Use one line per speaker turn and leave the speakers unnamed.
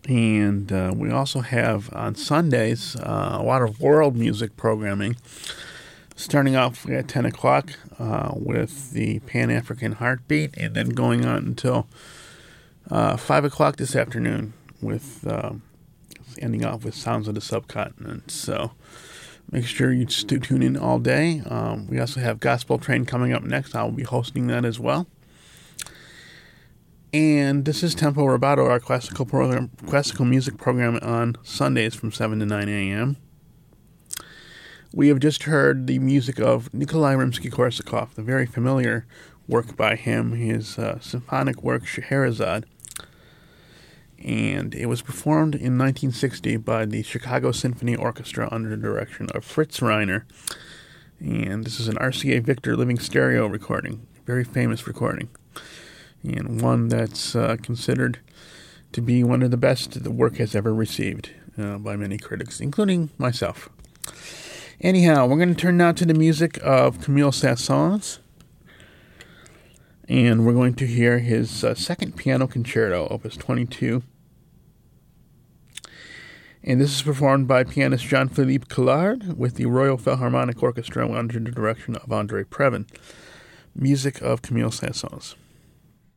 And we also have on Sundays a lot of world music programming, starting off at 10 o'clock with the Pan-African Heartbeat, and then going on until 5 o'clock this afternoon with ending off with Sounds of the Subcontinent. So make sure you tune in all day. We also have Gospel Train coming up next. I will be hosting that as well. And this is Tempo Rubato, our classical music program on Sundays from 7 to 9 a.m. We have just heard the music of Nikolai Rimsky-Korsakov, the very familiar work by him, his symphonic work Scheherazade. And it was performed in 1960 by the Chicago Symphony Orchestra under the direction of Fritz Reiner. And this is an RCA Victor Living Stereo recording, a very famous recording, and one that's considered to be one of the best the work has ever received by many critics, including myself. Anyhow, we're going to turn now to the music of Camille Saint-Saëns, and we're going to hear his second piano concerto, Opus 22. And this is performed by pianist Jean-Philippe Collard with the Royal Philharmonic Orchestra under the direction of André Previn. Music of Camille Saint-Saëns.